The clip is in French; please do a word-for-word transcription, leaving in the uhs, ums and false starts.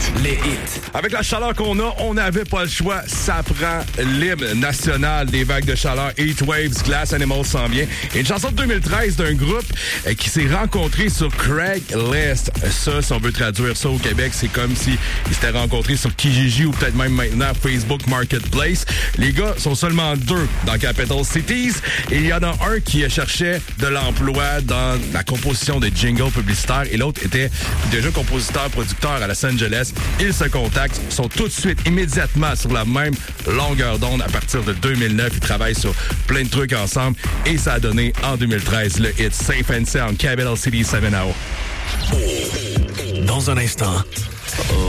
Les hits. Avec la chaleur qu'on a, on n'avait pas le choix. Ça prend l'hymne national des vagues de chaleur. Heat Waves, Glass Animals s'en vient. Et une chanson de deux mille treize d'un groupe euh, qui s'est rencontré sur Craigslist. Ça, si on veut traduire ça au Québec, c'est comme si ils s'étaient rencontrés sur Kijiji ou peut-être même maintenant Facebook Marketplace. Les gars sont seulement deux dans Capital Cities. Et il y en a un qui cherchait de l'emploi dans la composition de jingles publicitaires et l'autre était déjà compositeur-producteur à Los Angeles. Ils se contactent, sont tout de suite, immédiatement sur la même longueur d'onde à partir de deux mille neuf. Ils travaillent sur plein de trucs ensemble et ça a donné en deux mille treize le hit Safe and Sound, Capital City seven hours. Dans un instant,